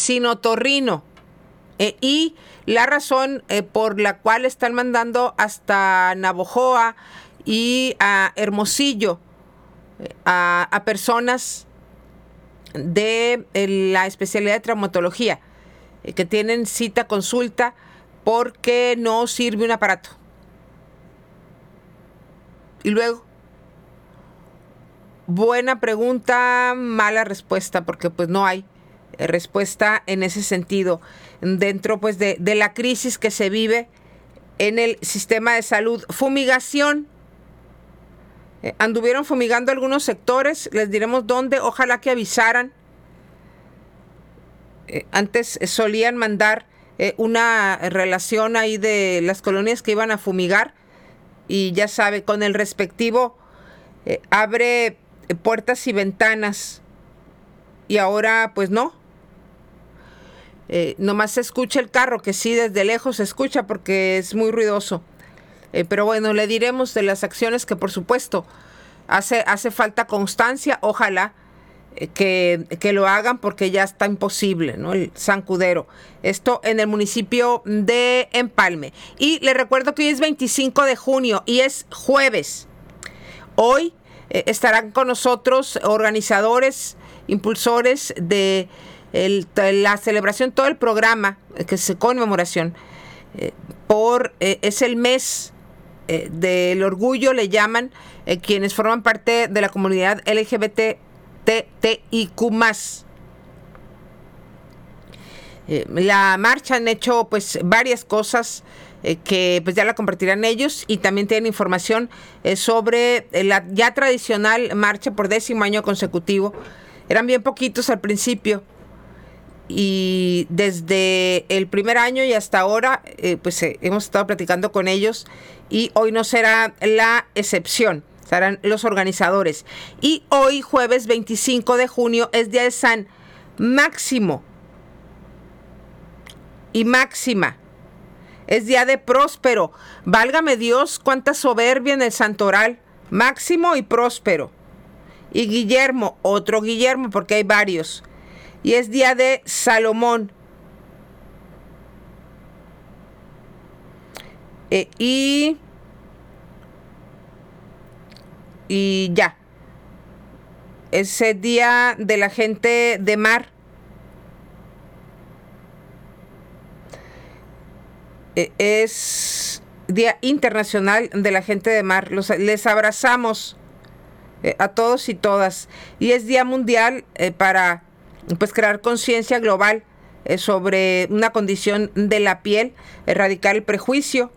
Sinotorrino. Y la razón por la cual están mandando hasta Navojoa y a Hermosillo a personas de la especialidad de traumatología que tienen cita, consulta, porque no sirve un aparato. Y luego, buena pregunta, mala respuesta, porque pues no hay respuesta en ese sentido dentro pues de la crisis que se vive en el sistema de salud. Fumigación. Anduvieron fumigando algunos sectores, les diremos dónde, ojalá que avisaran. Antes solían mandar una relación ahí de las colonias que iban a fumigar y ya sabe, con el respectivo abre puertas y ventanas, y ahora pues no. Nomás se escucha el carro, que sí, desde lejos se escucha porque es muy ruidoso. Pero bueno, le diremos de las acciones que por supuesto hace falta constancia. Ojalá que lo hagan, porque ya está imposible, ¿no? El zancudero. Esto en el municipio de Empalme. Y le recuerdo que hoy es 25 de junio y es jueves. Hoy estarán con nosotros organizadores, impulsores de la celebración, todo el programa que se conmemoración es el mes del orgullo, le llaman, quienes forman parte de la comunidad LGBTIQ+. La marcha han hecho pues varias cosas que pues ya la compartirán ellos, y también tienen información sobre la ya tradicional marcha por 10º año consecutivo. Eran bien poquitos al principio, y desde el primer año y hasta ahora pues hemos estado platicando con ellos, y hoy no será la excepción, serán los organizadores. Y hoy, jueves 25 de junio, es día de San Máximo y Máxima. Es día de Próspero. Válgame Dios, cuánta soberbia en el santoral. Máximo y Próspero. Y Guillermo, otro Guillermo, porque hay varios. Y es día de Salomón. Y ya. Es el día de la gente de mar. Es Día Internacional de la Gente de Mar. Les abrazamos a todos y todas. Y es Día Mundial para pues crear conciencia global sobre una condición de la piel, erradicar el prejuicio,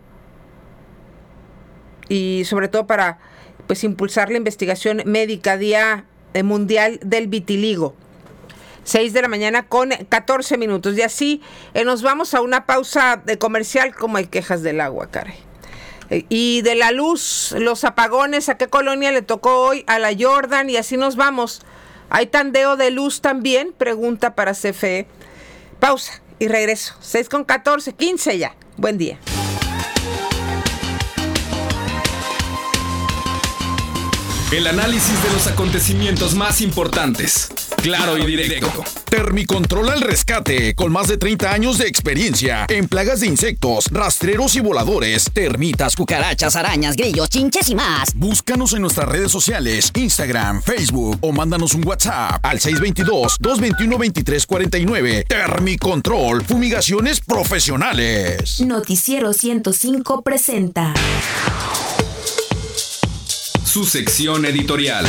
y sobre todo para pues impulsar la investigación médica. Día Mundial del Vitiligo. 6 de la mañana con 14 minutos. Y así nos vamos a una pausa de comercial. Como hay quejas del agua, caray. Y de la luz, los apagones, ¿a qué colonia le tocó hoy? A la Jordan, y así nos vamos. ¿Hay tandeo de luz también? Pregunta para CFE. Pausa y regreso. 6 con 14, 15 ya. Buen día. El análisis de los acontecimientos más importantes. Claro y directo. Termicontrol al rescate, con más de 30 años de experiencia en plagas de insectos, rastreros y voladores, termitas, cucarachas, arañas, grillos, chinches y más. Búscanos en nuestras redes sociales, Instagram, Facebook, o mándanos un WhatsApp al 622-221-2349. Termicontrol, fumigaciones profesionales. Noticiero 105 presenta su sección editorial.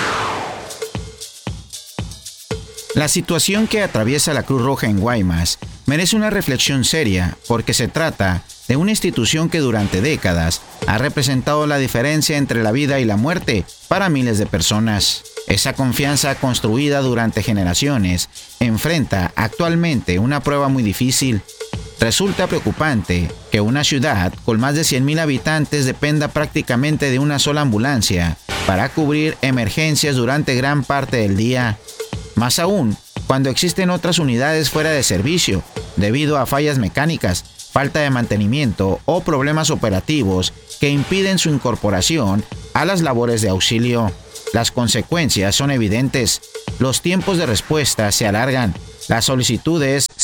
La situación que atraviesa la Cruz Roja en Guaymas merece una reflexión seria, porque se trata de una institución que durante décadas ha representado la diferencia entre la vida y la muerte para miles de personas. Esa confianza construida durante generaciones enfrenta actualmente una prueba muy difícil. Resulta preocupante que una ciudad con más de 100,000 habitantes dependa prácticamente de una sola ambulancia para cubrir emergencias durante gran parte del día. Más aún, cuando existen otras unidades fuera de servicio, debido a fallas mecánicas, falta de mantenimiento o problemas operativos que impiden su incorporación a las labores de auxilio. Las consecuencias son evidentes. Los tiempos de respuesta se alargan, las solicitudes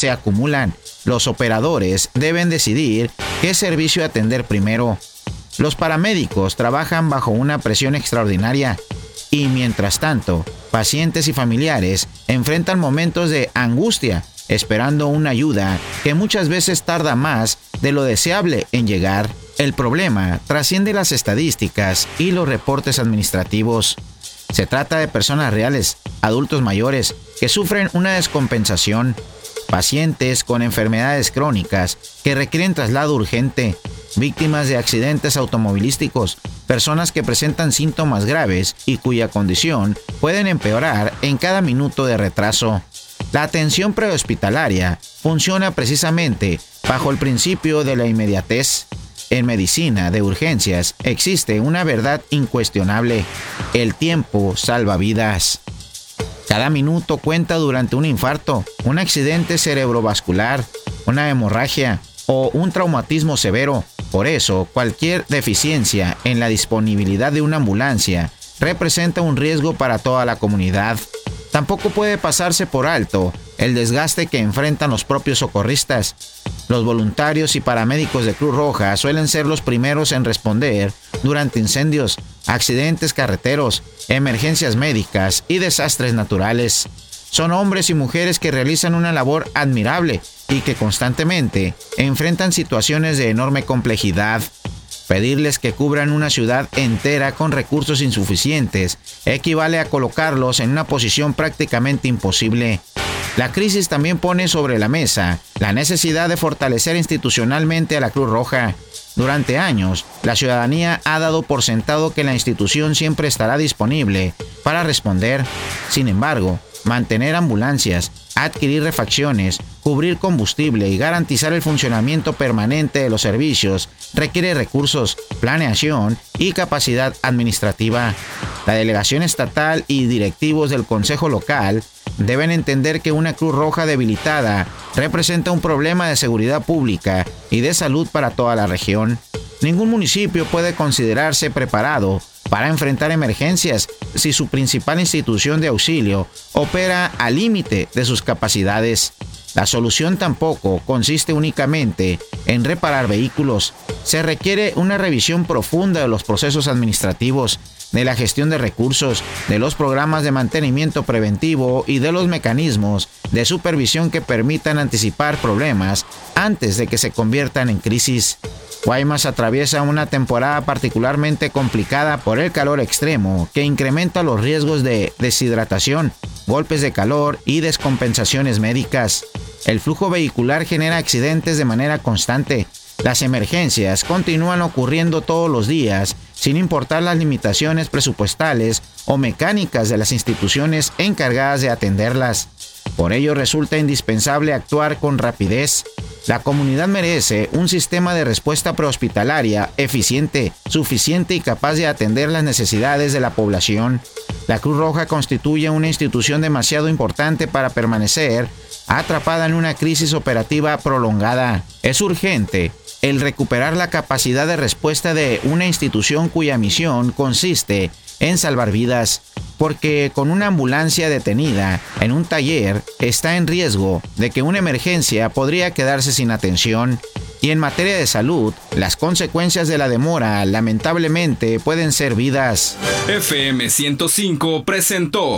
se acumulan. Los operadores deben decidir qué servicio atender primero. Los paramédicos trabajan bajo una presión extraordinaria y, mientras tanto, pacientes y familiares enfrentan momentos de angustia esperando una ayuda que muchas veces tarda más de lo deseable en llegar. El problema trasciende las estadísticas y los reportes administrativos. Se trata de personas reales, adultos mayores, que sufren una descompensación, pacientes con enfermedades crónicas que requieren traslado urgente, víctimas de accidentes automovilísticos, personas que presentan síntomas graves y cuya condición pueden empeorar en cada minuto de retraso. La atención prehospitalaria funciona precisamente bajo el principio de la inmediatez. En medicina de urgencias existe una verdad incuestionable: el tiempo salva vidas. Cada minuto cuenta durante un infarto, un accidente cerebrovascular, una hemorragia o un traumatismo severo. Por eso, cualquier deficiencia en la disponibilidad de una ambulancia representa un riesgo para toda la comunidad. Tampoco puede pasarse por alto el desgaste que enfrentan los propios socorristas. Los voluntarios y paramédicos de Cruz Roja suelen ser los primeros en responder durante incendios, accidentes carreteros, emergencias médicas y desastres naturales. Son hombres y mujeres que realizan una labor admirable y que constantemente enfrentan situaciones de enorme complejidad. Pedirles que cubran una ciudad entera con recursos insuficientes equivale a colocarlos en una posición prácticamente imposible. La crisis también pone sobre la mesa la necesidad de fortalecer institucionalmente a la Cruz Roja. Durante años, la ciudadanía ha dado por sentado que la institución siempre estará disponible para responder. Sin embargo, mantener ambulancias, adquirir refacciones, cubrir combustible y garantizar el funcionamiento permanente de los servicios requiere recursos, planeación y capacidad administrativa. La delegación estatal y directivos del Consejo Local deben entender que una Cruz Roja debilitada representa un problema de seguridad pública y de salud para toda la región. Ningún municipio puede considerarse preparado para enfrentar emergencias si su principal institución de auxilio opera al límite de sus capacidades. La solución tampoco consiste únicamente en reparar vehículos. Se requiere una revisión profunda de los procesos administrativos, de la gestión de recursos, de los programas de mantenimiento preventivo y de los mecanismos de supervisión que permitan anticipar problemas antes de que se conviertan en crisis. Guaymas atraviesa una temporada particularmente complicada por el calor extremo que incrementa los riesgos de deshidratación, golpes de calor y descompensaciones médicas. El flujo vehicular genera accidentes de manera constante. Las emergencias continúan ocurriendo todos los días, sin importar las limitaciones presupuestales o mecánicas de las instituciones encargadas de atenderlas. Por ello resulta indispensable actuar con rapidez. La comunidad merece un sistema de respuesta prehospitalaria eficiente, suficiente y capaz de atender las necesidades de la población. La Cruz Roja constituye una institución demasiado importante para permanecer atrapada en una crisis operativa prolongada. Es urgente el recuperar la capacidad de respuesta de una institución cuya misión consiste en salvar vidas, porque con una ambulancia detenida en un taller está en riesgo de que una emergencia podría quedarse sin atención. Y en materia de salud, las consecuencias de la demora lamentablemente pueden ser vidas. FM 105 presentó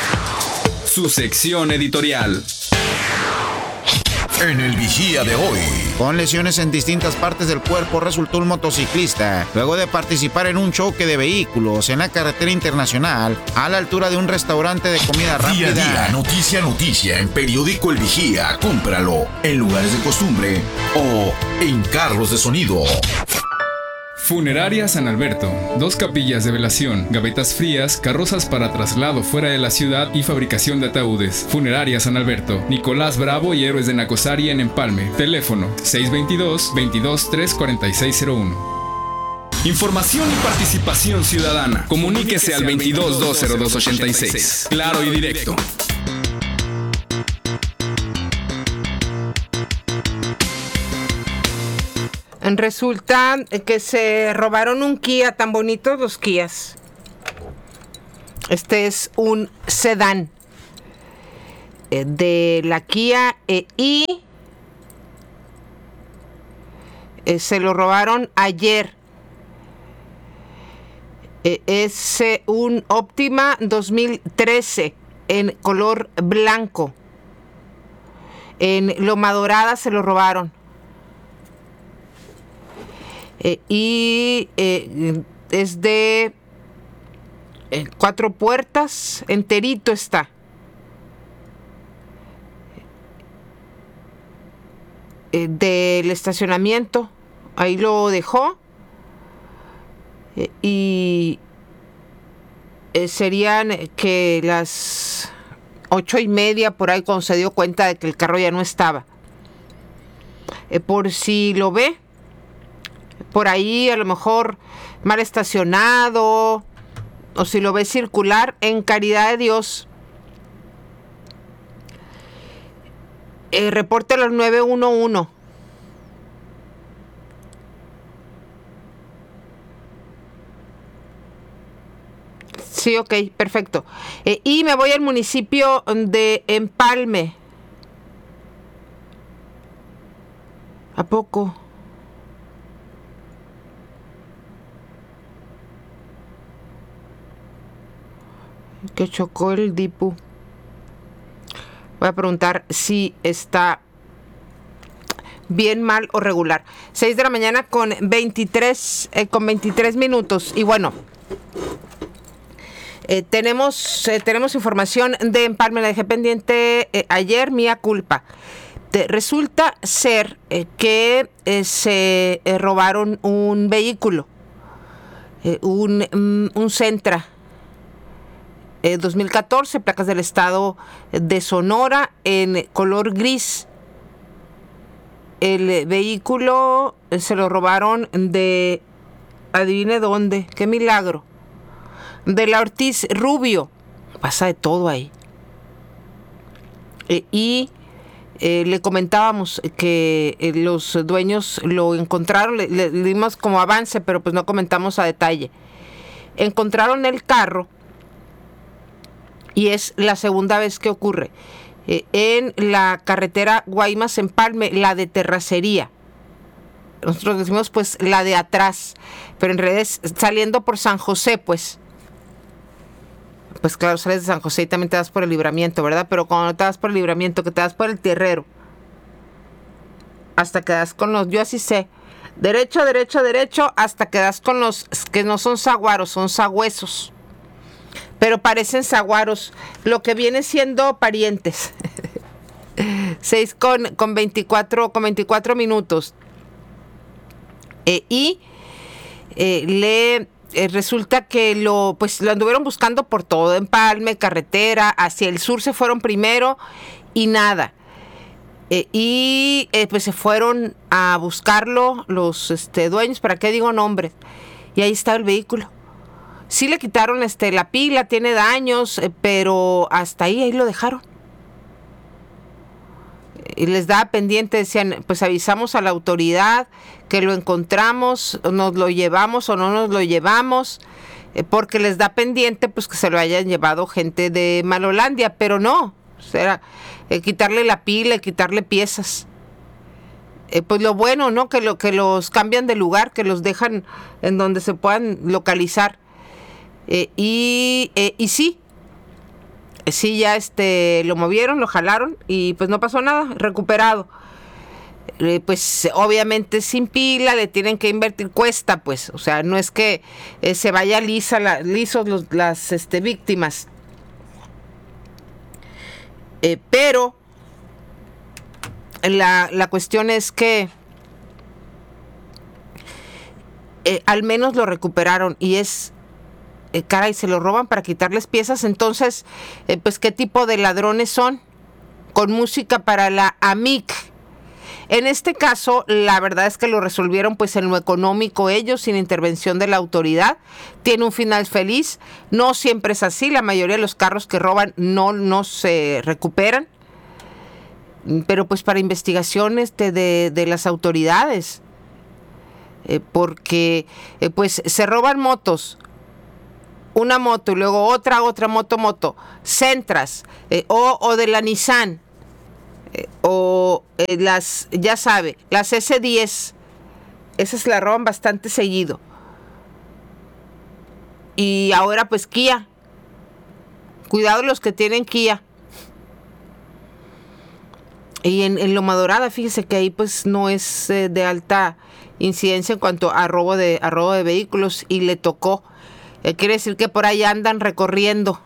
su sección editorial. En el Vigía de hoy. Con lesiones en distintas partes del cuerpo resultó un motociclista luego de participar en un choque de vehículos en la carretera internacional a la altura de un restaurante de comida rápida. Día a día, noticia en Periódico El Vigía. Cómpralo en lugares de costumbre o en carros de sonido. Funeraria San Alberto. 2 capillas de velación, gavetas frías, carrozas para traslado fuera de la ciudad y fabricación de ataúdes. Funeraria San Alberto. Nicolás Bravo y Héroes de Nacosari en Empalme. Teléfono 622-22-34601. Información y participación ciudadana. Comuníquese al 22-202-86. Claro y directo. Resulta que se robaron un Kia tan bonito, 2 Kias. Este es un sedán. de la Kia y se lo robaron ayer. Es un Optima 2013 en color blanco. En Loma Dorada se lo robaron. Y es de 4 puertas, enterito está. Del estacionamiento, ahí lo dejó. Y serían que las 8:30 por ahí, cuando se dio cuenta de que el carro ya no estaba. Por si lo ve por ahí, a lo mejor mal estacionado, o si lo ve circular, en caridad de Dios, repórtelo al 911. Sí, ok, perfecto. Y me voy al municipio de Empalme. ¿A poco? Que chocó el Dipu. Voy a preguntar si está bien, mal o regular. 6 de la mañana con 23 minutos. Y bueno, tenemos información de Empalme. La dejé pendiente ayer, mía culpa. Resulta ser que se robaron un vehículo, un Sentra 2014, placas del estado de Sonora, en color gris. El vehículo se lo robaron de, adivine dónde, qué milagro, de la Ortiz Rubio. Pasa de todo ahí. Y le comentábamos que los dueños lo encontraron, le dimos como avance, pero pues no comentamos a detalle. Encontraron el carro y es la segunda vez que ocurre en la carretera Guaymas-Empalme, la de Terracería. Nosotros decimos pues la de atrás, pero en realidad es saliendo por San José, pues claro, sales de San José y también te das por el Libramiento, ¿verdad? Pero cuando no te das por el Libramiento, que te das por el Tierrero, hasta que das con los, yo así sé, derecho, hasta que das con los que no son saguaros, son sagüesos, pero parecen saguaros, lo que viene siendo parientes. 6 con 24 minutos. Resulta que lo anduvieron buscando por todo, Empalme, carretera, hacia el sur se fueron primero y nada. Pues se fueron a buscarlo los dueños, ¿para qué digo nombres? Y ahí estaba el vehículo. Sí le quitaron la pila, tiene daños, pero hasta ahí lo dejaron. Y les da pendiente, decían, pues avisamos a la autoridad que lo encontramos, nos lo llevamos o no nos lo llevamos, porque les da pendiente pues que se lo hayan llevado gente de Malolandia, pero no, o sea, quitarle la pila, quitarle piezas. Pues lo bueno, ¿no? Que los cambian de lugar, que los dejan en donde se puedan localizar. Y sí, ya lo movieron, lo jalaron y pues no pasó nada, recuperado. Pues obviamente sin pila, le tienen que invertir, cuesta pues, o sea, no es que se vaya lisos las víctimas. Pero la cuestión es que al menos lo recuperaron y es... caray, se lo roban para quitarles piezas. Entonces, pues qué tipo de ladrones son, con música para la AMIC. En este caso, la verdad es que lo resolvieron pues en lo económico ellos, sin intervención de la autoridad. Tiene un final feliz. No siempre es así, la mayoría de los carros que roban no se recuperan, pero pues para investigaciones de las autoridades, porque pues se roban motos, una moto y luego otra moto, Sentras, o de la Nissan, o las, ya sabe, las S10, esas la roban bastante seguido. Y ahora pues Kia, cuidado los que tienen Kia. Y en Loma Dorada, fíjese que ahí pues no es de alta incidencia en cuanto a robo de vehículos, y le tocó. Quiere decir que por ahí andan recorriendo.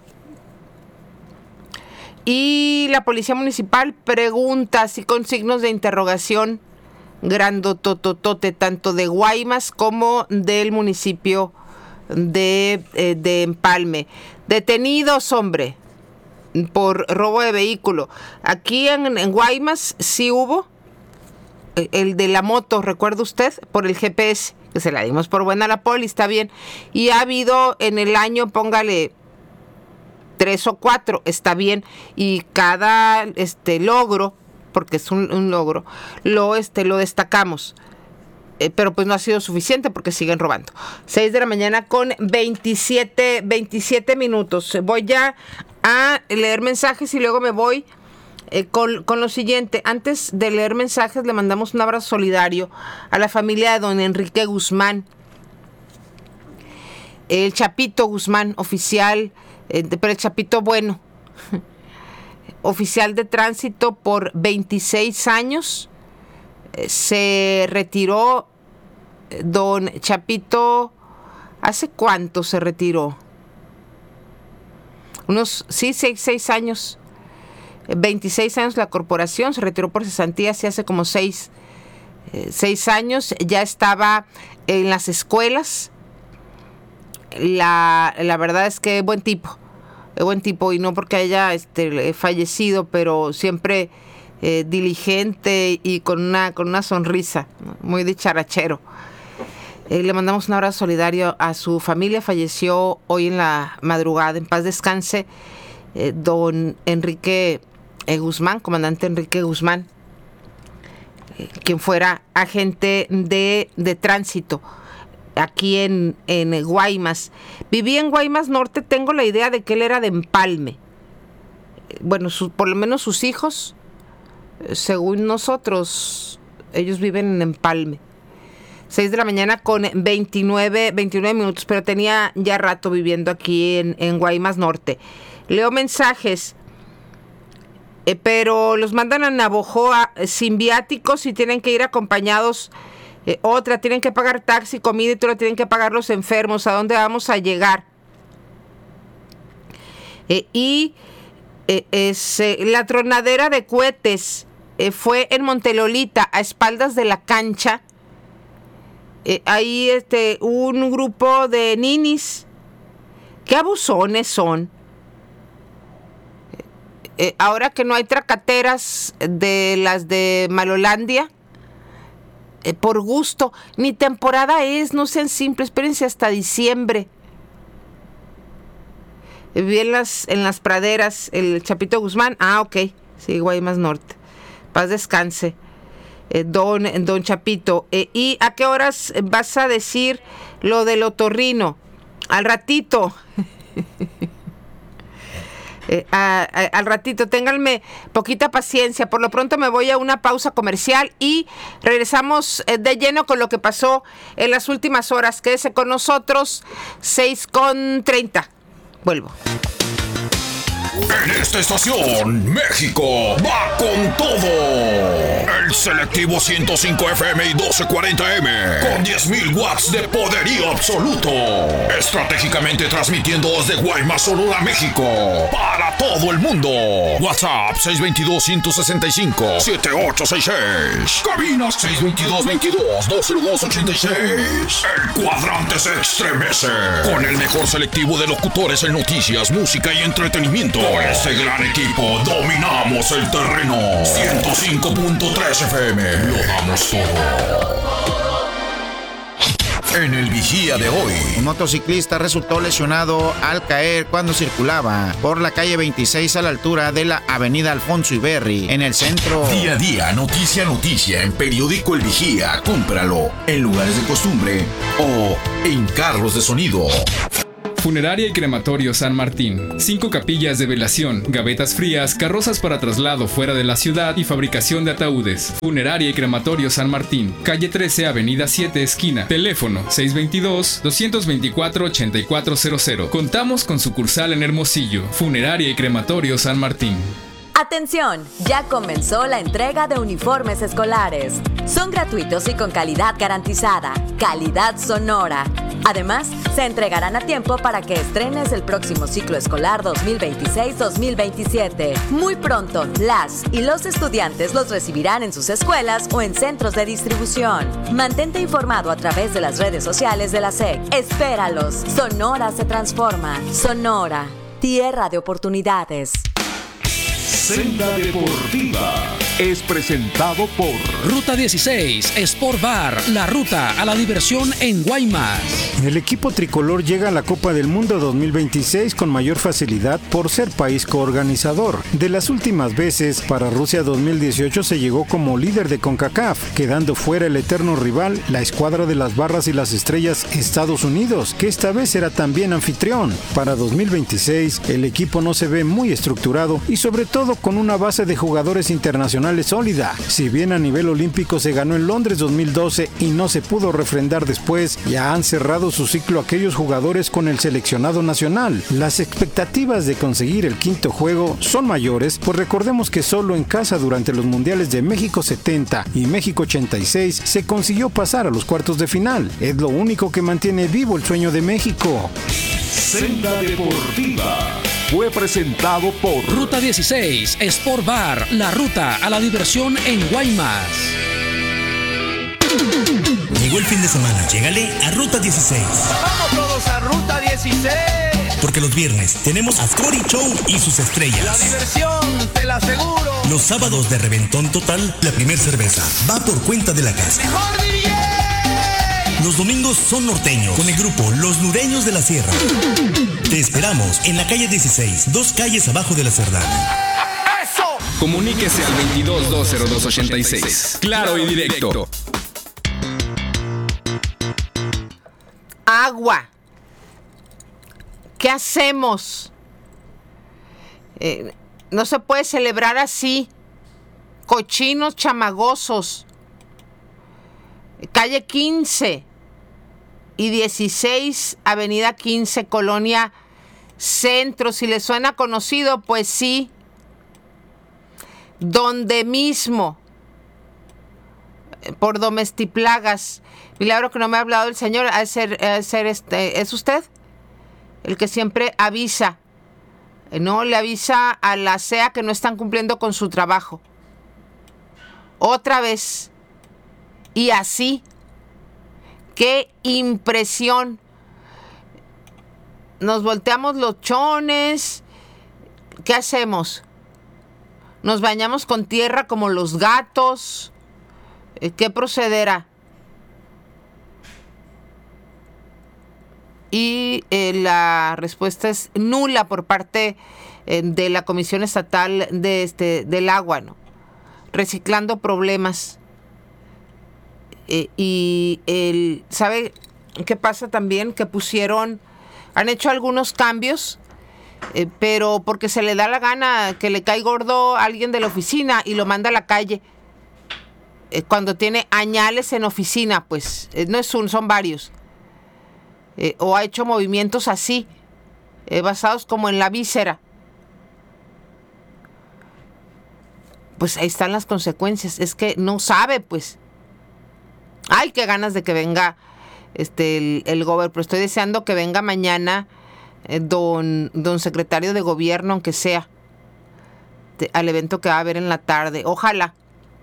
Y la policía municipal pregunta, así con signos de interrogación, grandotototote, tanto de Guaymas como del municipio de Empalme. Detenidos, hombre, por robo de vehículo. Aquí en Guaymas sí hubo el de la moto, ¿recuerda usted? Por el GPS, que se la dimos por buena a la poli, está bien. Y ha habido en el año, póngale 3 o 4, está bien. Y cada logro, porque es un logro, lo destacamos. Pero pues no ha sido suficiente porque siguen robando. 6 de la mañana con 27 minutos. Voy ya a leer mensajes y luego me voy con lo siguiente. Antes de leer mensajes, le mandamos un abrazo solidario a la familia de don Enrique Guzmán. El Chapito Guzmán, oficial, pero el Chapito bueno, oficial de tránsito por 26 años. Se retiró don Chapito. ¿Hace cuánto se retiró? Unos, sí, 6 años. 26 años la corporación, se retiró por cesantía, sí, hace como 6 años. Ya estaba en las escuelas. La verdad es que buen tipo, y no porque haya fallecido, pero siempre diligente y con una sonrisa, muy dicharachero. Le mandamos un abrazo solidario a su familia. Falleció hoy en la madrugada, en paz descanse, don Enrique Guzmán, comandante Enrique Guzmán, quien fuera agente de tránsito aquí en Guaymas. Vivía en Guaymas Norte, tengo la idea de que él era de Empalme. Bueno, por lo menos sus hijos, según nosotros, ellos viven en Empalme. 6 de la mañana con 29 minutos, pero tenía ya rato viviendo aquí en Guaymas Norte. Leo mensajes, pero los mandan a Navojoa sin viáticos y tienen que ir acompañados. Tienen que pagar taxi, comida, y todo lo tienen que pagar los enfermos. ¿A dónde vamos a llegar? La tronadera de cohetes fue en Montelolita, a espaldas de la cancha. Ahí un grupo de ninis. ¿Qué abusones son? Ahora que no hay tracateras de las de Malolandia, por gusto, ni temporada es, no sean simples, espérense hasta diciembre. Vi en las praderas el Chapito Guzmán. Ok, sí, Guaymas Norte. Paz descanse, don Chapito. ¿Y a qué horas vas a decir lo del otorrino? Al ratito. Al ratito, ténganme poquita paciencia. Por lo pronto me voy a una pausa comercial y regresamos de lleno con lo que pasó en las últimas horas. Quédese con nosotros, 6:30. Vuelvo. En esta estación, México va con todo. El selectivo 105 FM y 1240M con 10.000 watts de poderío absoluto. Estratégicamente transmitiendo desde Guaymas, Sonora, México, para todo el mundo. WhatsApp 622-165-7866. Cabina 622-22-20286. El cuadrante se estremece con el mejor selectivo de locutores en noticias, música y entretenimiento. Con este gran equipo dominamos el terreno. 105.3 FM. Lo damos todo. En el Vigía de hoy, un motociclista resultó lesionado al caer cuando circulaba por la calle 26 a la altura de la avenida Alfonso Iberri, en el centro. Día a día, noticia a noticia, en Periódico El Vigía. Cómpralo en lugares de costumbre o en carros de sonido. Funeraria y Crematorio San Martín. 5 capillas de velación, gavetas frías, carrozas para traslado fuera de la ciudad y fabricación de ataúdes. Funeraria y Crematorio San Martín. Calle 13, Avenida 7, esquina. Teléfono 622-224-8400. Contamos con sucursal en Hermosillo. Funeraria y Crematorio San Martín. Atención, ya comenzó la entrega de uniformes escolares. Son gratuitos y con calidad garantizada, calidad Sonora. Además, se entregarán a tiempo para que estrenes el próximo ciclo escolar 2026-2027. Muy pronto, las y los estudiantes los recibirán en sus escuelas o en centros de distribución. Mantente informado a través de las redes sociales de la SEC. Espéralos. Sonora se transforma. Sonora, tierra de oportunidades. Senda Deportiva es presentado por Ruta 16, Sport Bar, la ruta a la diversión en Guaymas. El equipo tricolor llega a la Copa del Mundo 2026 con mayor facilidad por ser país coorganizador. De las últimas veces, para Rusia 2018 se llegó como líder de CONCACAF, quedando fuera el eterno rival, la escuadra de las barras y las estrellas Estados Unidos, que esta vez será también anfitrión. Para 2026, el equipo no se ve muy estructurado y sobre todo con una base de jugadores internacionales sólida. Si bien a nivel olímpico se ganó en Londres 2012 y no se pudo refrendar después, ya han cerrado su ciclo aquellos jugadores con el seleccionado nacional. Las expectativas de conseguir el quinto juego son mayores, pues recordemos que solo en casa durante los mundiales de México 70 y México 86 se consiguió pasar a los cuartos de final. Es lo único que mantiene vivo el sueño de México. Senda Deportiva fue presentado por Ruta 16, Sport Bar, la ruta a la diversión en Guaymas. Llegó el fin de semana, llégale a Ruta 16. ¡Vamos todos a Ruta 16! Porque los viernes tenemos a Cory Show y sus estrellas. La diversión, te la aseguro. Los sábados de reventón total, la primer cerveza va por cuenta de la casa. ¡Mejor DJ! Los domingos son norteños, con el grupo Los Nureños de la Sierra. Te esperamos en la calle 16, 2 calles abajo de la Cerdán. ¡Eso! Comuníquese al 22-202-86. Claro y directo. Agua. ¿Qué hacemos? No se puede celebrar así. Cochinos chamagosos. Calle 15 y 16, Avenida 15, Colonia Centro. Si les suena conocido, pues sí. Donde mismo, por Domestiplagas. Milagro que no me ha hablado el señor. ¿Es usted? El que siempre avisa. No le avisa a la SEA que no están cumpliendo con su trabajo. Otra vez. Y así. ¡Qué impresión! Nos volteamos los chones. ¿Qué hacemos? Nos bañamos con tierra como los gatos. ¿Qué procederá? Y la respuesta es nula por parte de la Comisión Estatal del Agua, ¿no? Reciclando problemas. ¿Sabe qué pasa también? Que han hecho algunos cambios, pero porque se le da la gana, que le cae gordo a alguien de la oficina y lo manda a la calle. Cuando tiene añales en oficina, pues no es uno, son varios. O ha hecho movimientos así, basados como en la víscera. Pues ahí están las consecuencias. Es que no sabe, pues. Ay, qué ganas de que venga el gobernador, pero estoy deseando que venga mañana don secretario de gobierno, aunque sea, al evento que va a haber en la tarde. Ojalá.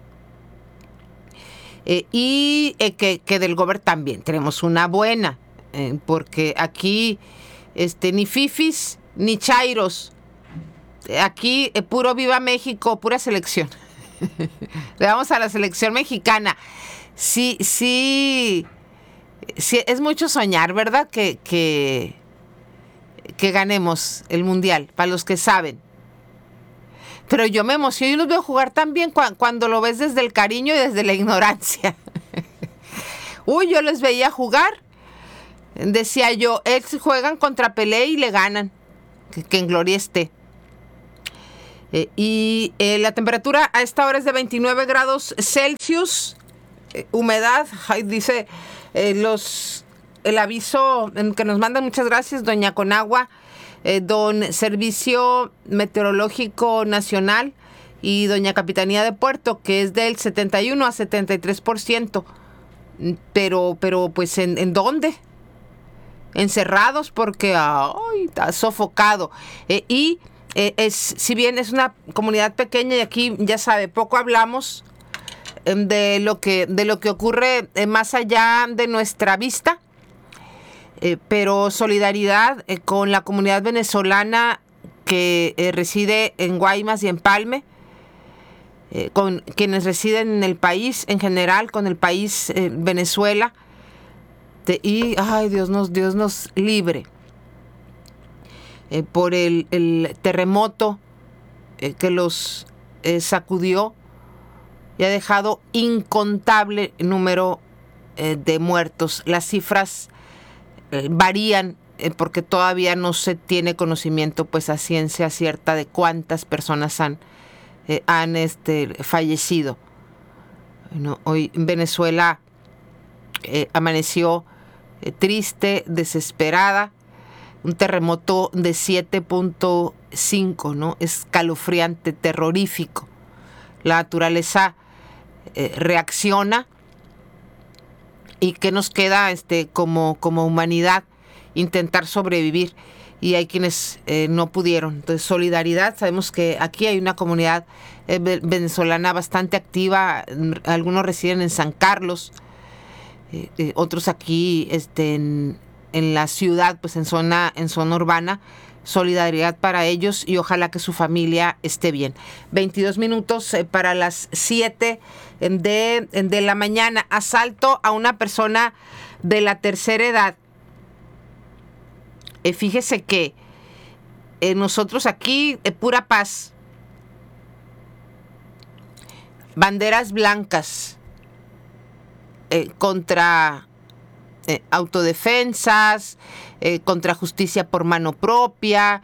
Y que del gobernador también tenemos una buena, porque aquí ni fifis ni chairos. Aquí puro viva México, pura selección. Le vamos a la selección mexicana. Sí, es mucho soñar, ¿verdad? Que ganemos el mundial, para los que saben. Pero yo me emociono y los veo jugar tan bien cuando lo ves desde el cariño y desde la ignorancia. Uy, yo les veía jugar Decía yo, juegan contra Pelé y le ganan. Que en gloria esté. Y la temperatura a esta hora es de 29 grados Celsius. Humedad, dice el aviso que nos mandan, muchas gracias, doña Conagua, don Servicio Meteorológico Nacional y doña Capitanía de Puerto, que es del 71 a 73%. Pero pues, ¿en dónde? Encerrados porque está sofocado. Si bien es una comunidad pequeña y aquí, ya sabe, poco hablamos de lo que ocurre más allá de nuestra vista, pero solidaridad con la comunidad venezolana que reside en Guaymas y Empalme, con quienes residen en el país en general, con el país Venezuela, y Dios nos libre por el terremoto que los sacudió y ha dejado incontable número de muertos. Las cifras varían porque todavía no se tiene conocimiento pues a ciencia cierta de cuántas personas han fallecido. Bueno, hoy Venezuela amaneció triste, desesperada. Un terremoto de 7.5, ¿no? Escalofriante, terrorífico. La naturaleza reacciona. ¿Y qué nos queda como humanidad? Intentar sobrevivir. Y hay quienes no pudieron. Entonces, solidaridad. Sabemos que aquí hay una comunidad venezolana bastante activa. Algunos residen en San Carlos. Otros aquí en la ciudad, pues en zona urbana. Solidaridad para ellos y ojalá que su familia esté bien. 22 minutos para las 7 de la mañana. Asalto a una persona de la tercera edad. Fíjese que nosotros aquí, pura paz. Banderas blancas contra autodefensas, contra justicia por mano propia.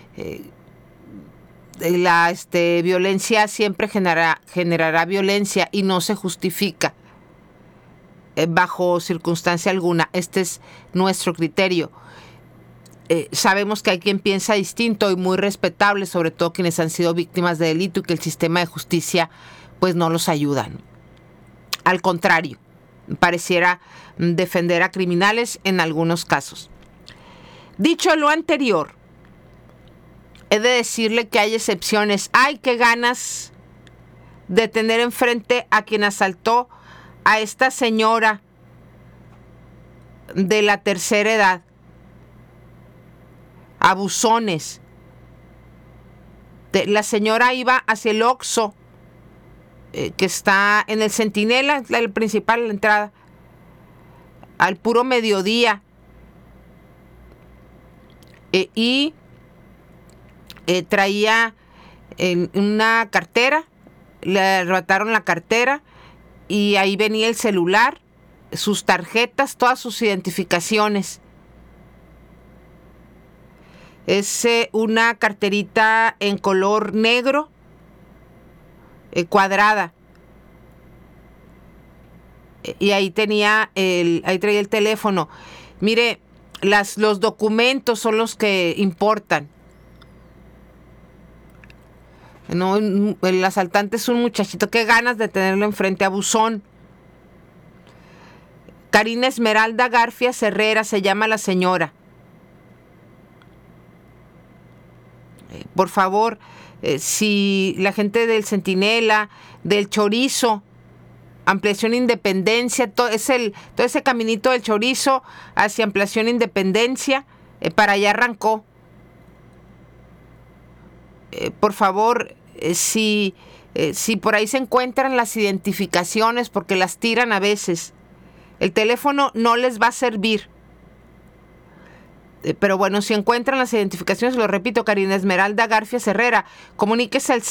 La violencia siempre generará violencia y no se justifica bajo circunstancia alguna. Este es nuestro criterio. Sabemos que hay quien piensa distinto y muy respetable, sobre todo quienes han sido víctimas de delito y que el sistema de justicia pues no los ayuda. Al contrario, pareciera defender a criminales en algunos casos. Dicho lo anterior, he de decirle que hay excepciones. ¡Ay, qué ganas de tener enfrente a quien asaltó a esta señora de la tercera edad! Abusones. La señora iba hacia el Oxxo, que está en el Centinela, el principal, la entrada, al puro mediodía. Y traía una cartera, le arrebataron la cartera y ahí venía el celular, sus tarjetas, todas sus identificaciones. Es una carterita en color negro, cuadrada. Y ahí traía el teléfono. Mire, los documentos son los que importan. No, el asaltante es un muchachito. Qué ganas de tenerlo enfrente, abusón. Karina Esmeralda Garfia Herrera se llama la señora. Por favor, si la gente del Centinela, del Chorizo, Ampliación Independencia, todo ese caminito del Chorizo hacia Ampliación Independencia, para allá arrancó. Por favor, si por ahí se encuentran las identificaciones, porque las tiran a veces, el teléfono no les va a servir. Pero bueno, si encuentran las identificaciones, lo repito, Karina Esmeralda Garfia Herrera, comuníquese al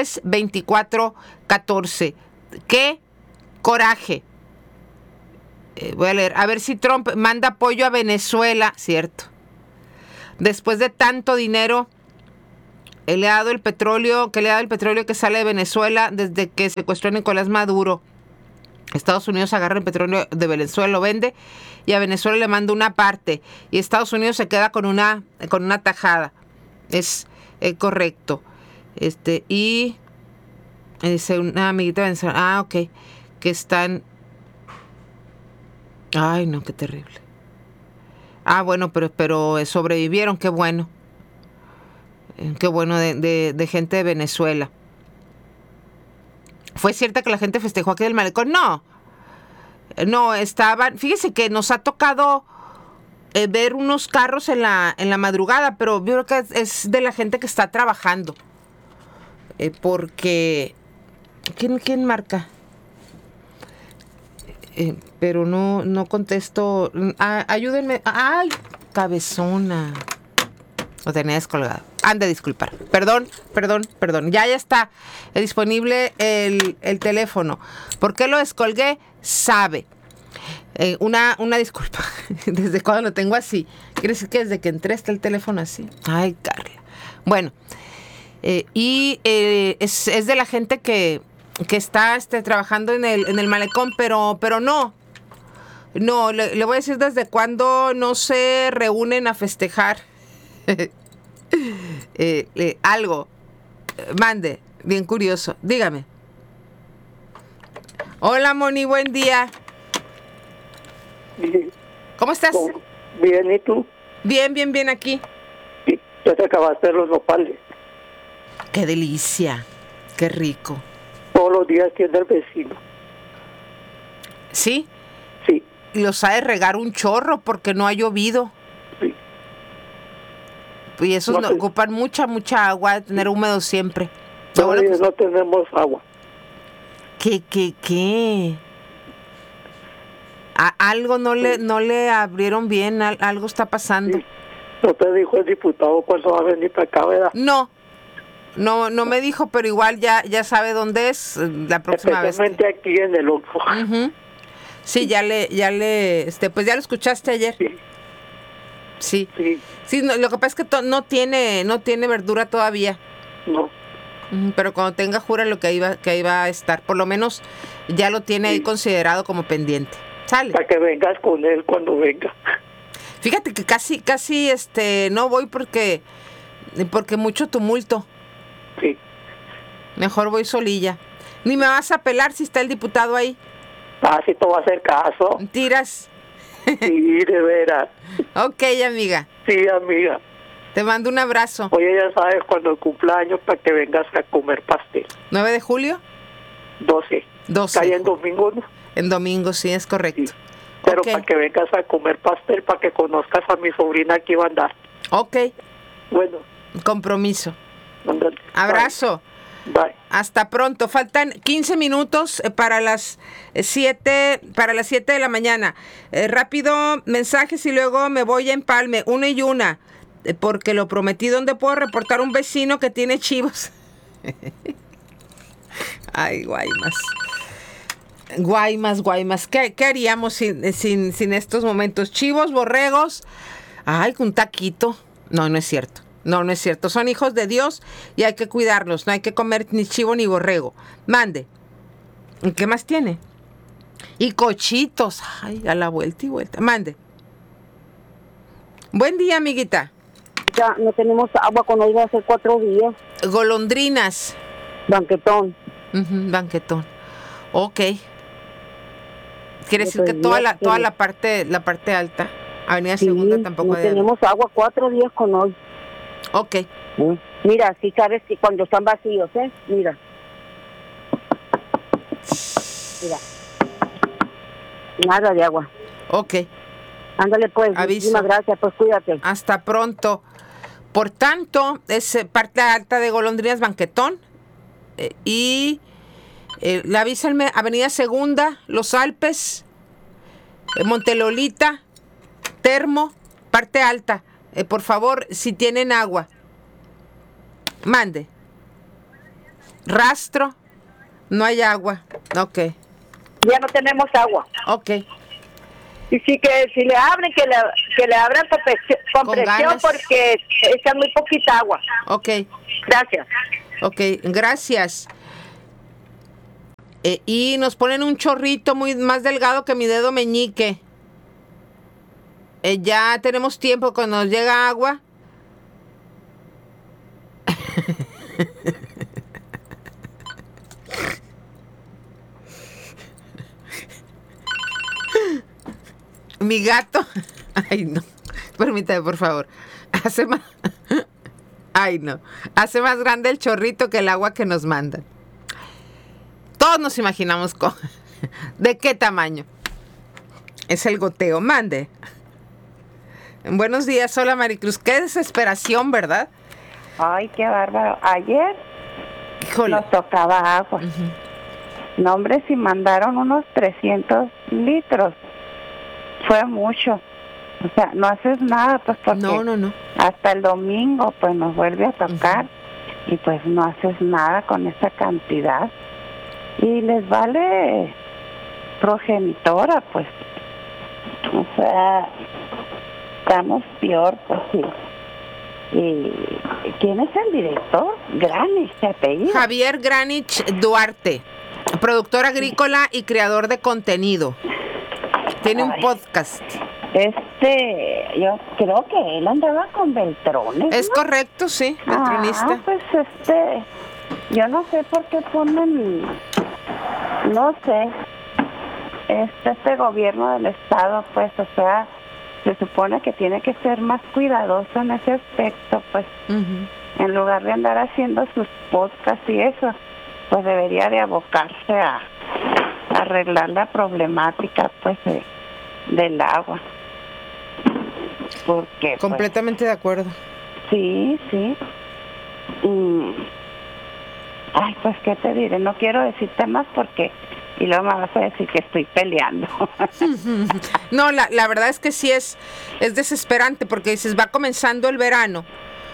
622-103-2414. ¡Qué coraje! Voy a leer. A ver si Trump manda apoyo a Venezuela. Cierto. Después de tanto dinero, le ha dado el petróleo que sale de Venezuela desde que secuestró a Nicolás Maduro. Estados Unidos agarra el petróleo de Venezuela, lo vende y a Venezuela le manda una parte. Y Estados Unidos se queda con una tajada. Es correcto. Y dice una amiguita de Venezuela. Ok. Que están... Ay, no, qué terrible. Bueno, pero sobrevivieron, qué bueno. Qué bueno de gente de Venezuela. ¿Fue cierto que la gente festejó aquí del malecón? No, estaban... Fíjese que nos ha tocado ver unos carros en la madrugada, pero yo creo que es de la gente que está trabajando. Porque... ¿Quién marca? Pero no contesto. Ayúdenme. ¡Ay, cabezona! Lo tenía descolgado. Han de disculpar. Perdón. Ya está disponible el teléfono. ¿Por qué lo descolgué? Sabe. Una disculpa. ¿Desde cuándo lo tengo así? ¿Quiere decir que desde que entré está el teléfono así? Ay, Carla. Bueno. Es de la gente que está trabajando en el malecón, pero no. No, le voy a decir desde cuándo no se reúnen a festejar algo. Mande, bien curioso. Dígame. Hola, Moni, buen día. ¿Cómo estás? Bien, ¿y tú? Bien aquí. Sí, ya te acabaste los nopales. Qué delicia, qué rico. Todos los días tiene el vecino. ¿Sí? Sí. Y los ha de regar un chorro porque no ha llovido. Sí. Y esos ocupan mucha agua, tener húmedo siempre. Todavía no tenemos agua. ¿Qué? Algo no le abrieron bien, algo está pasando. Sí. ¿No te dijo el diputado cuándo va a venir para acá, verdad? No me dijo, pero igual ya sabe dónde es la próxima vez. Especialmente aquí en el Oxxo. Uh-huh. Sí, ya le pues ya lo escuchaste ayer. Sí. No, lo que pasa es que no tiene verdura todavía. No. Pero cuando tenga, júralo que ahí va a estar. Por lo menos ya lo tiene ahí considerado como pendiente. Sale. Para que vengas con él cuando venga. Fíjate que casi no voy porque mucho tumulto. Sí. Mejor voy solilla. Ni me vas a pelar si está el diputado ahí. Si te va a hacer caso. ¿Tiras? Sí, de veras. Ok, amiga. Sí, amiga. Te mando un abrazo. Oye, ya sabes, cuando el cumpleaños para que vengas a comer pastel. ¿9 de julio? 12. Cae en domingo, ¿no? En domingo, sí, es correcto. Sí. Pero para que vengas a comer pastel, para que conozcas a mi sobrina que iba a andar. Ok. Bueno. Compromiso. Andale. Abrazo. Bye. Hasta pronto. Faltan 15 minutos para las 7 de la mañana. Rápido, mensajes y luego me voy a empalme. Una y una. Porque lo prometí. ¿Dónde puedo reportar un vecino que tiene chivos? Ay, Guaymas. ¿Qué haríamos sin estos momentos? Chivos, borregos. Ay, un taquito. No es cierto. No es cierto. Son hijos de Dios y hay que cuidarlos. No hay que comer ni chivo ni borrego. Mande. ¿Qué más tiene? Y cochitos. Ay, a la vuelta y vuelta. Mande. Buen día, amiguita. Ya no tenemos agua cuando iba a hace 4 días. Golondrinas. Banquetón. Banquetón. Ok. Quiere decir que toda la parte alta, Avenida Segunda tampoco no tenemos agua 4 días con hoy. Ok. Mira, si sabes que cuando están vacíos, Mira. Nada de agua. Ok. Ándale pues. Aviso. Muchísimas gracias, pues cuídate. Hasta pronto. Por tanto, es parte alta de Golondrinas Banquetón y avísenme, Avenida Segunda, Los Alpes, Montelolita, Termo, parte alta. Por favor, si tienen agua. Mande. Rastro. No hay agua. Ok. Ya no tenemos agua. Ok. Y sí, que si le abren, que le abran con presión ganas. porque echa muy poquita agua. Ok. Gracias. Ok, gracias. Y nos ponen un chorrito muy más delgado que mi dedo meñique. Ya tenemos tiempo cuando nos llega agua. Mi gato. Ay, no. Permítame, por favor. Ay, no. Hace más grande el chorrito que el agua que nos mandan. Todos nos imaginamos de qué tamaño. Es el goteo. Mande. Buenos días. Hola, Maricruz. Qué desesperación, ¿verdad? Ay, qué bárbaro. Ayer nos tocaba agua. No, hombre, si mandaron unos 300 litros. Fue mucho. O sea, no haces nada, pues porque no. Hasta el domingo, pues nos vuelve a tocar y pues no haces nada con esa cantidad. Y les vale progenitora, pues. O sea, estamos peor, pues sí. ¿Y quién es el director? Granich, ¿se apellida? Javier Granich Duarte, productor agrícola y creador de contenido. Tiene un podcast. Yo creo que él andaba con Beltrones, Es ¿no? correcto, sí, beltronista. Pues yo no sé por qué ponen, no sé, este gobierno del estado, pues, o sea, se supone que tiene que ser más cuidadoso en ese aspecto, pues, en lugar de andar haciendo sus podcasts y eso, pues debería de abocarse a arreglar la problemática, pues, del agua. Porque completamente de acuerdo. Sí. Ay, pues qué te diré, no quiero decirte más porque y luego me vas a decir que estoy peleando. No, la verdad es que sí es desesperante porque dices, va comenzando el verano.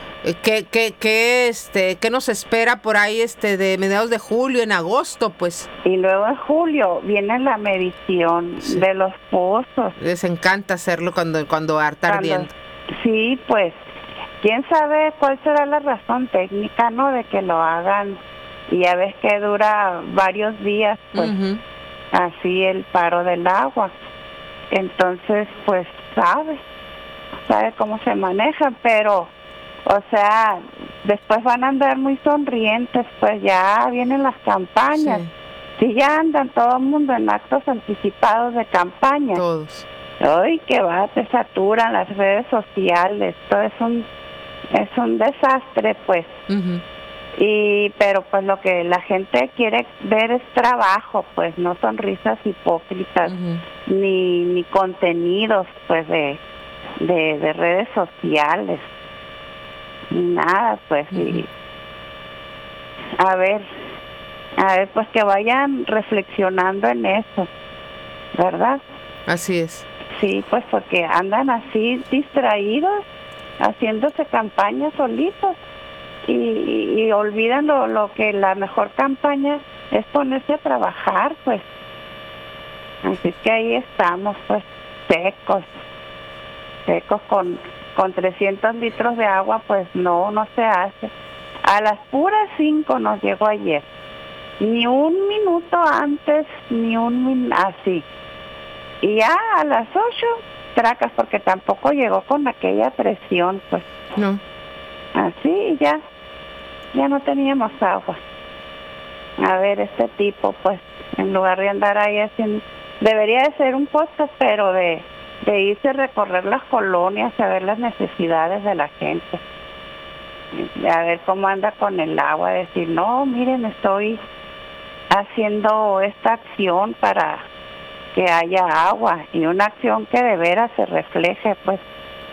¿Qué nos espera por ahí de mediados de julio, en agosto, pues? Y luego en julio viene la medición de los pozos. Les encanta hacerlo cuando está ardiendo. Sí, pues, quién sabe cuál será la razón técnica, ¿no? De que lo hagan y ya ves que dura varios días, pues, así el paro del agua. Entonces, pues, sabe cómo se maneja, pero... O sea, después van a andar muy sonrientes, pues ya vienen las campañas. Sí, ya andan todo el mundo en actos anticipados de campaña. Todos. Ay, que te saturan las redes sociales, todo es un desastre, pues. Pero pues lo que la gente quiere ver es trabajo, pues, no son risas hipócritas, ni contenidos, pues, de redes sociales. Nada, pues, y a ver, pues que vayan reflexionando en eso, ¿verdad? Así es. Sí, pues porque andan así distraídos, haciéndose campañas solitos y olvidan lo que la mejor campaña es ponerse a trabajar, pues. Así que ahí estamos, pues, secos con 300 litros de agua, pues no se hace. A las puras 5 nos llegó ayer. Ni un minuto antes, así. Y ya a las 8, tracas, porque tampoco llegó con aquella presión, pues. No. Así ya no teníamos agua. A ver, este tipo, pues, en lugar de andar ahí haciendo... Debería de ser un podcast, pero de irse a recorrer las colonias, a ver las necesidades de la gente, a ver cómo anda con el agua, decir, no, miren, estoy haciendo esta acción para que haya agua, y una acción que de veras se refleje, pues,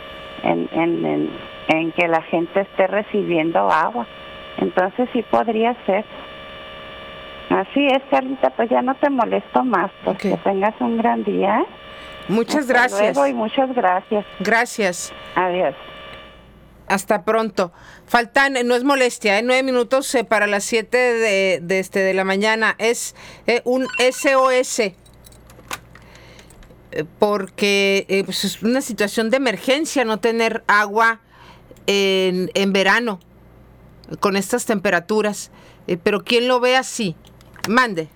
en que la gente esté recibiendo agua. Entonces sí podría ser. Así es, Carlita, pues ya no te molesto más, pues que tengas un gran día. Muchas gracias. Luego y muchas gracias. Gracias. Adiós. Hasta pronto. Faltan, no es molestia, 9 minutos para las 7 de la mañana. Es un SOS. porque pues es una situación de emergencia no tener agua en verano con estas temperaturas. Pero ¿quién lo ve así? Mande.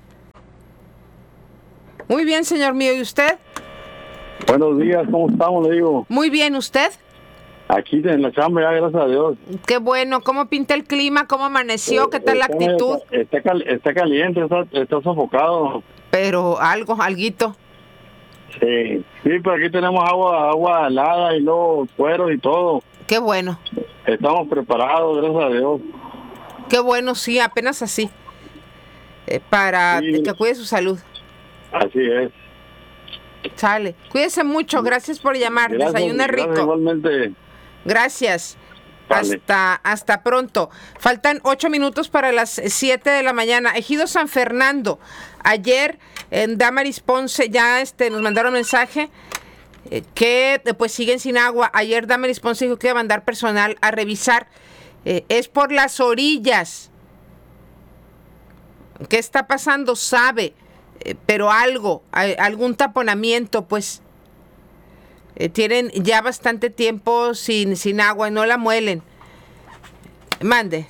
Muy bien, señor mío. ¿Y usted? Buenos días, ¿cómo estamos? Le digo. Muy bien, ¿usted? Aquí en la chamba, ya, gracias a Dios. Qué bueno. ¿Cómo pinta el clima? ¿Cómo amaneció? ¿Qué tal la actitud? Está caliente, está sofocado. Pero alguito. Sí, pero aquí tenemos agua helada y luego cuero y todo. Qué bueno. Estamos preparados, gracias a Dios. Qué bueno, sí, apenas así. Para que cuide su salud. Así es. Sale. Cuídese mucho, gracias por llamar. Desayune rico. Gracias, igualmente. Gracias. Vale. Hasta pronto. Faltan 8 minutos para las 7 de la mañana. Ejido San Fernando. Ayer en Damaris Ponce ya nos mandaron mensaje que pues siguen sin agua. Ayer Damaris Ponce dijo que iba a mandar personal a revisar. Es por las orillas. ¿Qué está pasando? Sabe. Pero algún taponamiento, pues. Tienen ya bastante tiempo sin agua y no la muelen. Mande.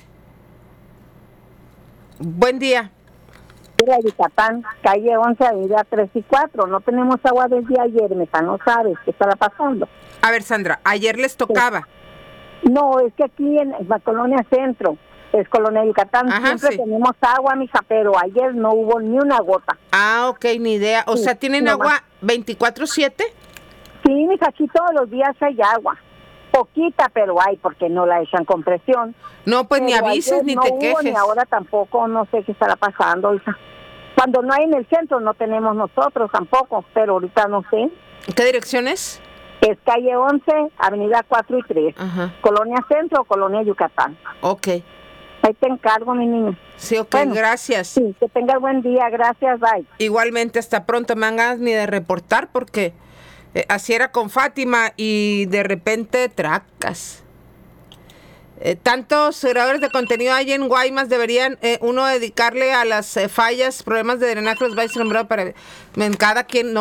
Buen día. Mira, Yucatán, calle 11, avenida 3 y 4. No tenemos agua desde ayer, no sabes qué estará pasando. A ver, Sandra, ayer les tocaba. No, es que aquí en la colonia Centro, es colonia Yucatán, siempre tenemos agua, mija, pero ayer no hubo ni una gota. Ah, ok, ni idea. O sea, ¿tienen agua 24/7? Sí, mija, aquí todos los días hay agua. Poquita, pero hay, porque no la echan con presión. No, pues pero ni avises ni te quejes. Ni ahora tampoco, no sé qué estará pasando, hija. Cuando no hay en el centro, no tenemos nosotros tampoco, pero ahorita no sé. ¿Qué dirección es? Es calle 11, avenida 4 y 3. Ajá. Colonia Centro o Colonia Yucatán. Ok. Ahí te encargo, mi niña. Sí, ok, bueno, gracias. Sí, que tengas buen día, gracias, bye. Igualmente, hasta pronto, me hagas ni de reportar porque así era con Fátima y de repente tracas. Tantos creadores de contenido hay en Guaymas, deberían uno dedicarle a las fallas, problemas de drenaje, los valles nombrados para cada quien,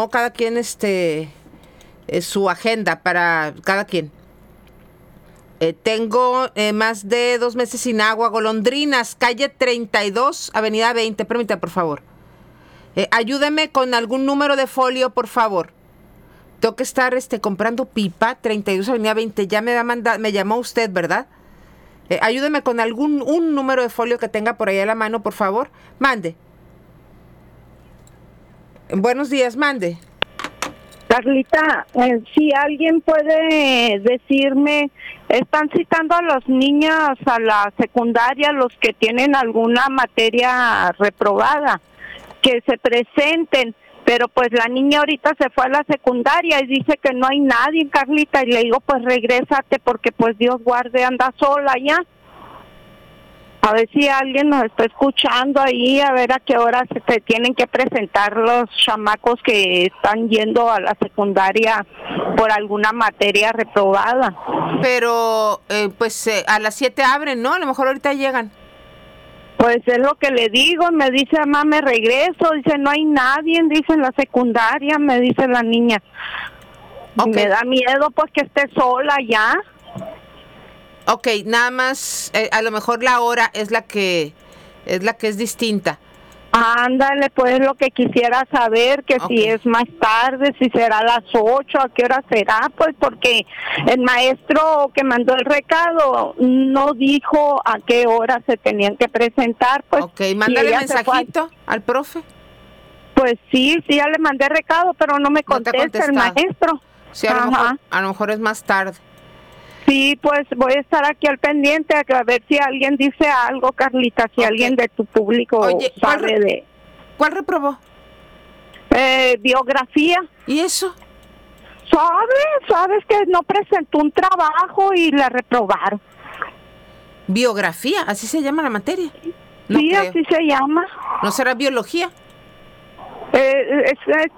su agenda para cada quien. Tengo más de 2 meses sin agua. Golondrinas, calle 32, avenida 20. Permítame, por favor. Ayúdeme con algún número de folio, por favor. Tengo que estar comprando pipa, 32, avenida 20. Ya me llamó usted, ¿verdad? Ayúdeme con un número de folio que tenga por ahí a la mano, por favor. Mande. Buenos días, mande. Carlita, si alguien puede decirme, están citando a los niños a la secundaria, los que tienen alguna materia reprobada, que se presenten, pero pues la niña ahorita se fue a la secundaria y dice que no hay nadie, Carlita, y le digo, pues regrésate porque pues Dios guarde, anda sola ya. A ver si alguien nos está escuchando ahí, a ver a qué hora se tienen que presentar los chamacos que están yendo a la secundaria por alguna materia reprobada. Pero, a las 7 abren, ¿no? A lo mejor ahorita llegan. Pues es lo que le digo, me dice, mamá, me regreso, dice, no hay nadie, dice, en la secundaria, me dice la niña. Okay. Me da miedo, pues, que esté sola ya. Ok, nada más, a lo mejor la hora es la que es distinta. Ándale, pues lo que quisiera saber, que si es más tarde, si será a las 8, a qué hora será, pues porque el maestro que mandó el recado no dijo a qué hora se tenían que presentar, pues. Ok, mándale mensajito al profe. Pues sí, ya le mandé recado, pero no me contesta el maestro. Sí, a lo mejor es más tarde. Sí, pues voy a estar aquí al pendiente a ver si alguien dice algo, Carlita, si alguien de tu público sabe de... ¿Cuál reprobó? Biografía. ¿Y eso? Sabes que no presentó un trabajo y la reprobaron. ¿Biografía? ¿Así se llama la materia? No sí, creo. Así se llama. ¿No será biología? Es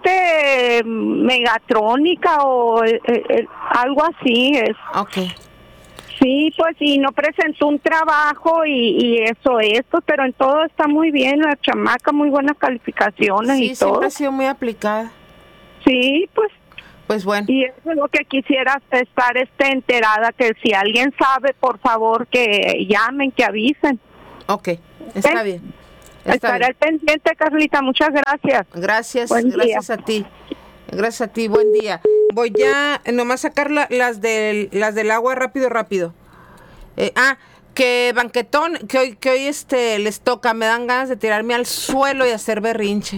megatrónica o algo así es. Okay. Sí, pues sí, no presentó un trabajo y esto, pero en todo está muy bien, la chamaca, muy buenas calificaciones y todo. Sí, siempre ha sido muy aplicada. Sí, pues bueno. Y eso es lo que quisiera estar enterada, que si alguien sabe, por favor, que llamen, que avisen. Ok, está bien. Estaré al pendiente, Carlita, muchas gracias. Gracias a ti. Gracias a ti, buen día. Voy ya nomás a sacar las del agua rápido. Que banquetón, que hoy les toca, me dan ganas de tirarme al suelo y hacer berrinche.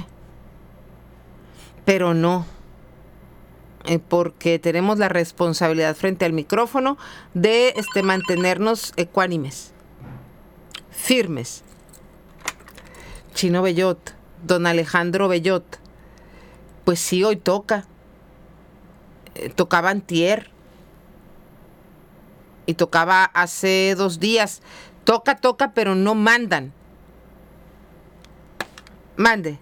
Pero no. Porque tenemos la responsabilidad frente al micrófono de mantenernos ecuánimes, firmes. Chino Bellot, don Alejandro Bellot, pues sí, hoy toca. Tocaba antier. Y tocaba hace 2 días. Toca, pero no mandan. Mande.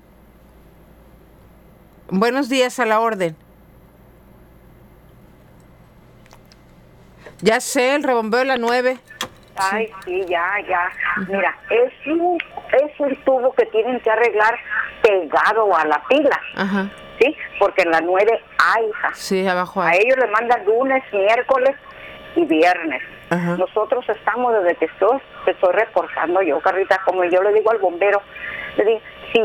Buenos días, a la orden. Ya sé, el rebombeo de la 9. Ay, sí, ya. Mira, es un tubo que tienen que arreglar pegado a la pila. Ajá. ¿Sí? Porque en la 9 hay, hija. Sí, abajo hay. A ellos les mandan lunes, miércoles y viernes. Ajá. Nosotros estamos desde que te estoy reportando yo, Carlita, como yo le digo al bombero, le digo, si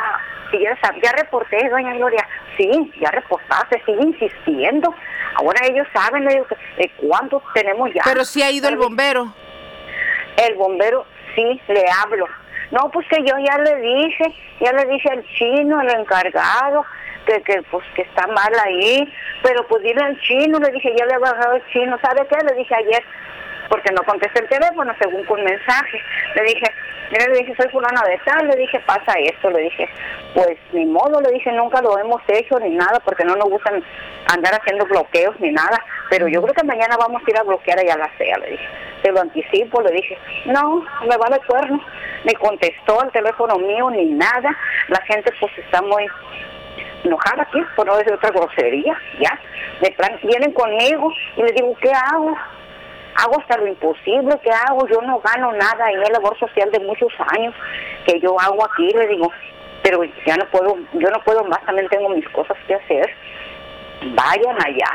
ya reporté, doña Gloria, sí, ya reportaste, sigue insistiendo. Ahora ellos saben, le digo, de cuántos tenemos ya. Pero sí ha ido el bombero. El bombero, sí, le hablo. No, pues que yo ya le dije al chino, el encargado, que está mal ahí, pero pues dile al chino, le dije, ya le he bajado el chino, ¿sabe qué? Le dije ayer, porque no contesté el teléfono, según con mensaje, le dije, soy fulana de tal, le dije, pasa esto, le dije, pues ni modo, le dije, nunca lo hemos hecho ni nada, porque no nos gustan andar haciendo bloqueos ni nada, pero yo creo que mañana vamos a ir a bloquear allá a la CEA, le dije, te lo anticipo, le dije, no, me vale cuerno, ni contestó el teléfono mío ni nada, la gente pues está muy enojada aquí, por no decir otra grosería, ya, de plan, vienen conmigo y les digo, ¿qué hago? Hago hasta lo imposible, ¿qué hago? Yo no gano nada en el labor social de muchos años que yo hago aquí, le digo, pero yo no puedo más, también tengo mis cosas que hacer. Vayan allá,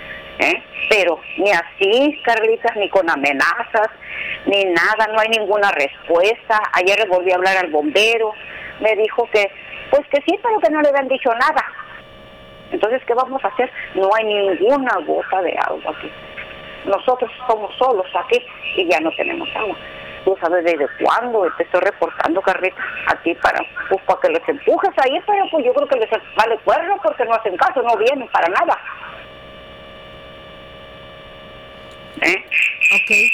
pero ni así, Carlitas, ni con amenazas, ni nada, no hay ninguna respuesta. Ayer le volví a hablar al bombero, me dijo que sí, pero que no le habían dicho nada. Entonces, ¿qué vamos a hacer? No hay ninguna gota de agua aquí. Nosotros somos solos aquí y ya no tenemos agua. Tú sabes desde cuándo te estoy reportando, Carlita, aquí para que les empujes ahí, pero pues yo creo que les vale cuerno porque no hacen caso, no vienen para nada. Ok.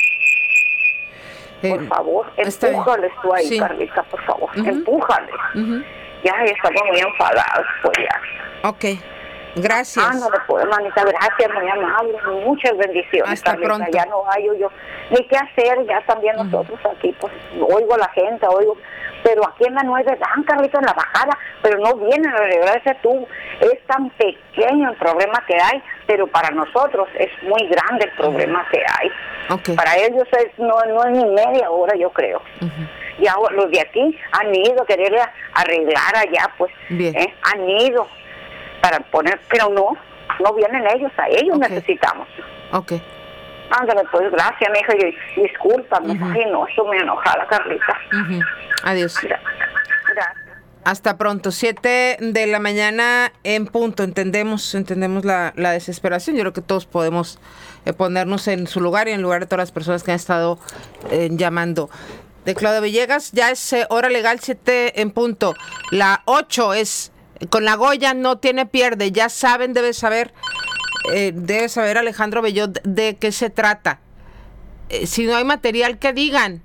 Por favor, empújales tú ahí, sí. Carlita, por favor, empújales. Ya estamos muy enfadados, pues ya. Ok. Gracias. Ándale, pues, manita, gracias, muy amable, muchas bendiciones. Hasta Carlita. pronto. Ya no hay yo ni qué hacer, ya también nosotros aquí, pues, oigo a la gente, pero aquí en la 9 dan, Carlita, en la bajada, pero no vienen a arreglar ese tubo. Es tan pequeño el problema que hay, pero para nosotros es muy grande el problema que hay. Okay. Para ellos no es ni media hora, yo creo. Ya los de aquí han ido a querer arreglar allá, pues, han ido para poner, pero no vienen ellos, a ellos necesitamos. Ok. Ándale, pues, gracias, mija, y discúlpame. Ay, no, esto me enojada, Carlita. Adiós. Gracias. Hasta pronto, 7 de la mañana en punto. Entendemos la desesperación. Yo creo que todos podemos ponernos en su lugar y en lugar de todas las personas que han estado llamando. De Claudia Villegas, ya es hora legal, 7 en punto. La 8 es... Con la Goya no tiene pierde, ya saben, debe saber Alejandro Bellot de qué se trata. Si no hay material, que digan.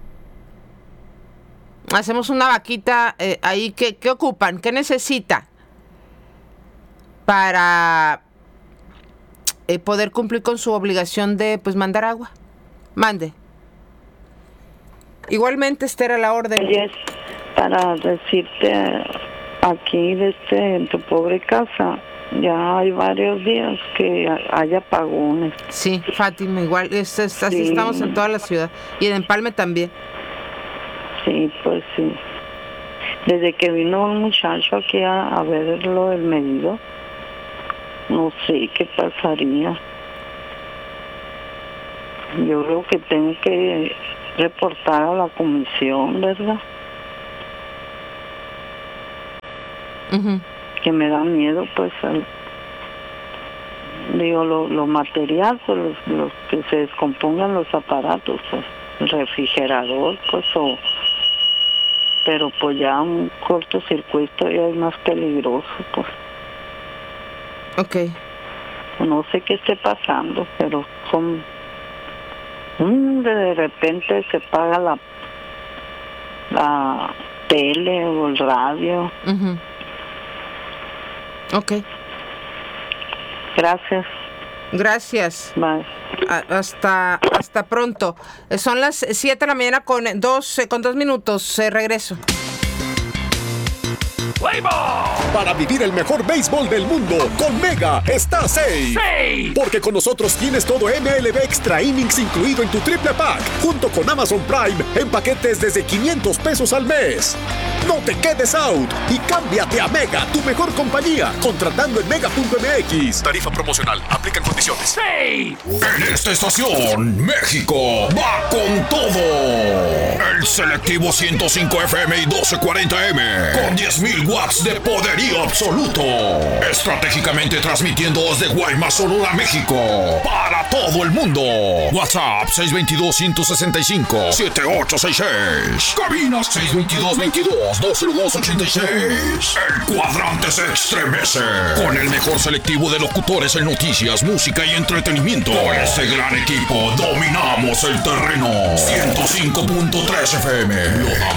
Hacemos una vaquita ahí, ¿qué ocupan? ¿Qué necesita? Para poder cumplir con su obligación de mandar agua. Mande. Igualmente, Esther, a la orden. Yes, para decirte... Aquí en tu pobre casa ya hay varios días que hay apagones. Sí, Fátima, igual, así estamos en toda la ciudad y en Empalme también. Sí, pues sí. Desde que vino un muchacho aquí a ver lo del medido, no sé qué pasaría. Yo creo que tengo que reportar a la comisión, ¿verdad? Que me da miedo, pues, digo, lo material, pues, los que se descompongan los aparatos, pues, el refrigerador, pues, pero pues ya un cortocircuito ya es más peligroso, pues. Okay. No sé qué esté pasando, pero de repente se apaga la tele o el radio. Okay. Gracias. Gracias. Bye. Hasta pronto. Son las 7 de la mañana con 2 minutos. Regreso. Para vivir el mejor béisbol del mundo, con Mega está safe. Porque con nosotros tienes todo MLB Extra Innings incluido en tu triple pack, junto con Amazon Prime en paquetes desde $500 al mes. No te quedes out y cámbiate a Mega, tu mejor compañía, contratando en mega.mx. Tarifa promocional, aplican condiciones. En esta estación, México va con todo. El selectivo 105 FM y 1240M, con 10,000 watts de poderío absoluto. Estratégicamente transmitiendo desde Guaymas, Sonora, México, para todo el mundo. WhatsApp 622-165-7866. Cabina 622-22-20286. El cuadrante se estremece con el mejor selectivo de locutores en noticias, música y entretenimiento. Con este gran equipo dominamos el terreno. 105.3 FM. Lo damos